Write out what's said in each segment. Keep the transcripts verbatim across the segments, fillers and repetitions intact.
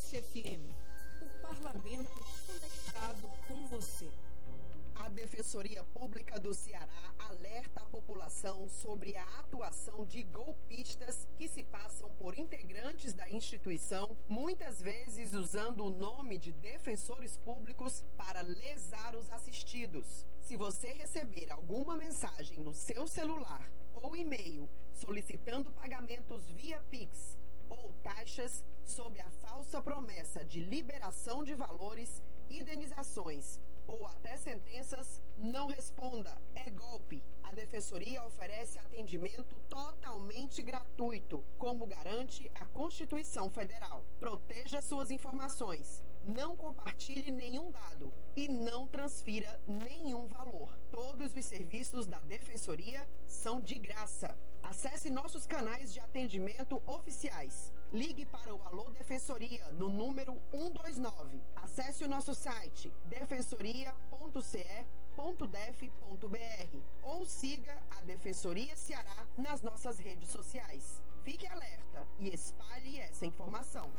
Alesse F M, o parlamento conectado com você. A Defensoria Pública do Ceará alerta a população sobre a atuação de golpistas que se passam por integrantes da instituição, muitas vezes usando o nome de defensores públicos para lesar os assistidos. Se você receber alguma mensagem no seu celular ou e-mail solicitando pagamentos via Pix ou taxas sob a falsa promessa de liberação de valores, indenizações ou até sentenças, não responda. É golpe. A Defensoria oferece atendimento totalmente gratuito, como garante a Constituição Federal. Proteja suas informações. Não compartilhe nenhum dado e não transfira nenhum valor. Todos os serviços da Defensoria são de graça. Acesse nossos canais de atendimento oficiais. Ligue para o Alô Defensoria no número um dois nove. Acesse o nosso site defensoria ponto c e ponto def ponto b r ou siga a Defensoria Ceará nas nossas redes sociais. Fique alerta e espalhe essa informação.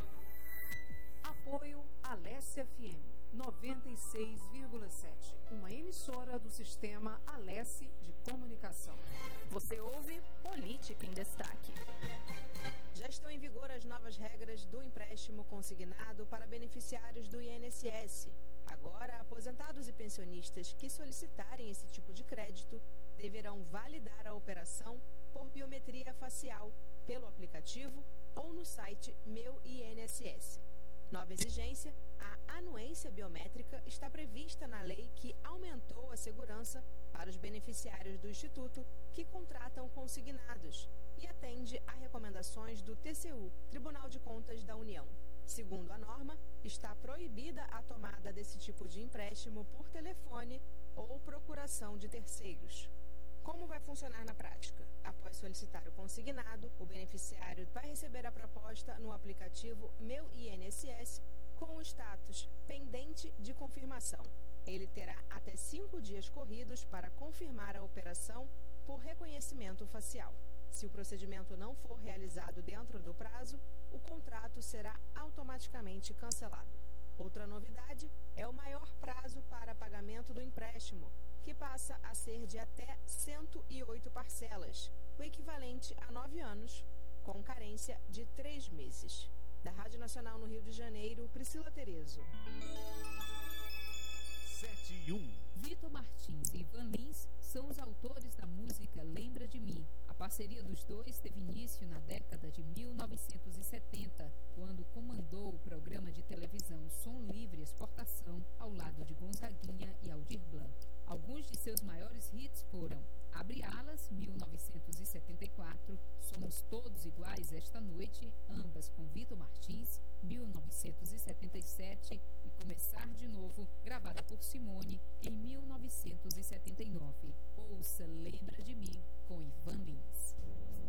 Apoio Alesse F M noventa e seis vírgula sete, uma emissora do sistema Alesse de comunicação. Você ouve Política em Destaque. Já estão em vigor as novas regras do empréstimo consignado para beneficiários do I N S S. Agora, aposentados e pensionistas que solicitarem esse tipo de crédito deverão validar a operação por biometria facial pelo aplicativo ou no site Meu I N S S. Nova exigência, a anuência biométrica está prevista na lei que aumentou a segurança para os beneficiários do Instituto que contratam consignados e atende a recomendações do T C U, Tribunal de Contas da União. Segundo a norma, está proibida a tomada desse tipo de empréstimo por telefone ou procuração de terceiros. Como vai funcionar na prática? Após solicitar o consignado, o beneficiário vai receber a proposta no aplicativo Meu I N S S com o status pendente de confirmação. Ele terá até cinco dias corridos para confirmar a operação por reconhecimento facial. Se o procedimento não for realizado dentro do prazo, o contrato será automaticamente cancelado. Outra novidade é o maior prazo para pagamento do empréstimo, que passa a ser de até cento e oito parcelas, o equivalente a nove anos, com carência de três meses. Da Rádio Nacional no Rio de Janeiro, Priscila Terezo. sete e um. Vitor Martins e Ivan Lins são os autores da música Lembra de Mim. A parceria dos dois teve início na década de mil novecentos e setenta, quando comandou o programa de televisão Som Livre Exportação, ao lado de Gonzaguinha e Aldir Blanc. Alguns de seus maiores hits foram Abre Alas, mil novecentos e setenta e quatro, Somos Todos Iguais Esta Noite, ambas com Vitor Martins, mil novecentos e setenta e sete, e Começar de Novo, gravada por Simone, em mil novecentos e setenta e nove. Ouça Lembra de Mim, com Ivan Lins.